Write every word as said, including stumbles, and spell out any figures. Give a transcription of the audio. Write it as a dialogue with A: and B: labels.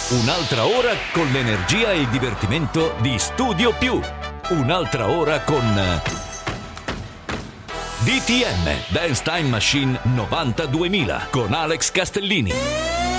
A: Un'altra ora con l'energia e il divertimento di Studio Più. Un'altra ora con D T M Dance Time Machine novantaduemila con Alex Castellini.